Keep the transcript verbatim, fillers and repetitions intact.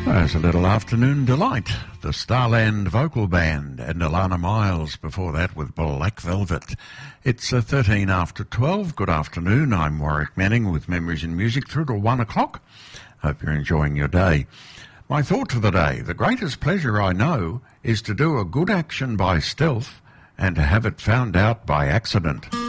There's a little afternoon delight. The Starland Vocal Band and Alana Miles before that with Black Velvet. It's uh, thirteen after twelve. Good afternoon. I'm Warwick Manning with Memories in Music through to one o'clock. Hope you're enjoying your day. My thought for the day: the greatest pleasure I know is to do a good action by stealth and to have it found out by accident.